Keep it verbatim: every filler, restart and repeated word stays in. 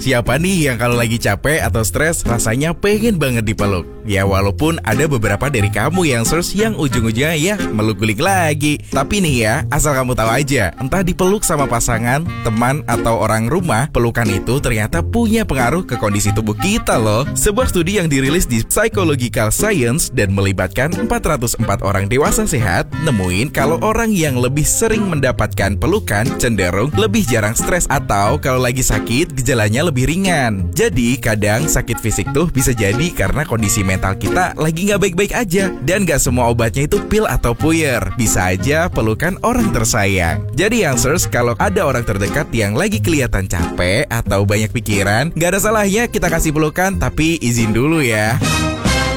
Siapa nih yang kalau lagi capek atau stres rasanya pengen banget dipeluk? Ya walaupun ada beberapa dari kamu yang search yang ujung-ujungnya ya meluk gulik lagi. Tapi nih ya, asal kamu tahu aja, entah dipeluk sama pasangan, teman, atau orang rumah, pelukan itu ternyata punya pengaruh ke kondisi tubuh kita loh. Sebuah studi yang dirilis di Psychological Science dan melibatkan empat ratus empat orang dewasa sehat, nemuin kalau orang yang lebih sering mendapatkan pelukan cenderung lebih jarang stres atau kalau lagi sakit gejalanya lebih ringan. Jadi kadang sakit fisik tuh bisa jadi karena kondisi mental kita lagi gak baik-baik aja. Dan gak semua obatnya itu pil atau puyer. Bisa aja pelukan orang tersayang. Jadi youngsters, kalau ada orang terdekat yang lagi kelihatan capek atau banyak pikiran, gak ada salahnya kita kasih pelukan, tapi izin dulu ya.